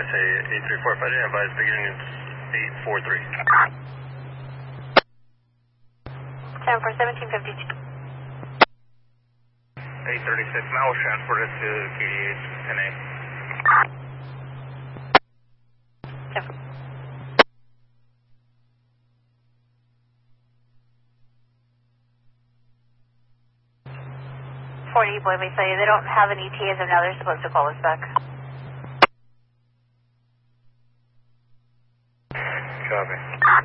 advise, say 8345, advise beginning is 843. 10 for 1752. 836, now we'll transport it to KDH 10A. 10. Boy, may say they don't have an ETA as of now. They're supposed to call us back. Copy.